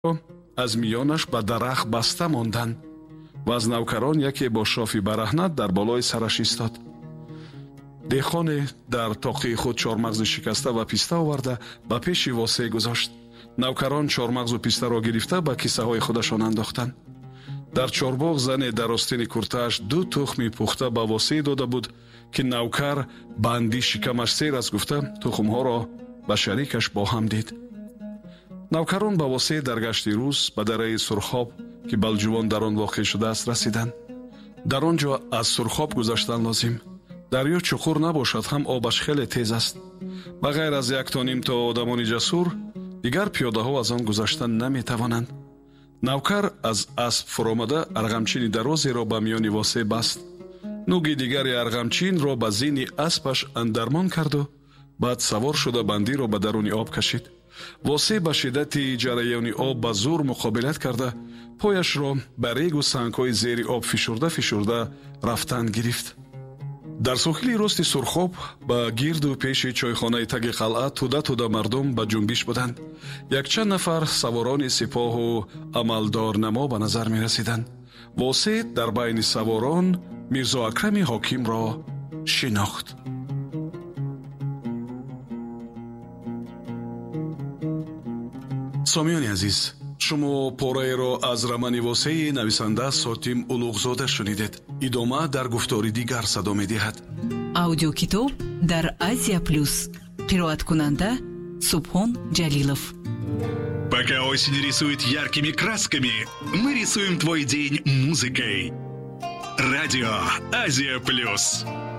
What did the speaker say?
аз миёнаш ба дарахт баста монданд ва аз навкарон яке бо шофи бараҳнат дар болои сараш истод. деҳқоне дар тоқии худ чормағзи шикаста ва писта оварда ба пеши восеъ гузошт. навкарон чормағзу пистаро гирифта ба киссаҳои худашон андохтанд. дар чорбоғ зане дар остини куртааш 2 тухми пухта ба восеъ дода буд ки навкар банди шикамаш сер аст гуфта тухмҳоро ба шарикаш бо ҳам дид. навкарон ба восеъ дар гашти рӯз ба дараи сурхоб ки балҷувон дар он воқеъ шудааст расиданд. дар он ҷо аз сурхоб гузаштан лозим. дарё чуқур набошад, ҳам обаш хеле тез аст. ба ғайр аз як то нимто одамони ҷасур дигар пиёдаҳо аз он гузаштан наметавонанд. навкар аз асп фуромада арғамчини дарозеро ба миёни восеъ баст. нуги дигари арғамчинро ба зини аспаш андармон карду баъд савор шуда бандиро ба даруни об кашид. восеъ ба шиддати ҷараёни об ба зур муқобилат карда пояшро ба регу сангҳои зери об фишурда рафтан гирифт. дар соҳили рости сурхоб ба гирду пеши чойхонаи таги қалъа туда мардум ба ҷунбиш буданд. якчанд нафар саворони сипоҳу амалдорнамо ба назар мерасиданд. восеъ дар байни саворон мирзо акрами ҳокимро шинохт. сомиёни азиз, шумо пораеро аз рамани восеъи нависанда Сотим Улуғзода шунидед. идома дар гуфтори дигар садо медиҳад. аудиокитоб дар Азия Плюс. қироаткунанда Субҳон Ҷалилов. Пока осень рисует яркими красками, мы рисуем твой день музыкой. Радио Азия Плюс.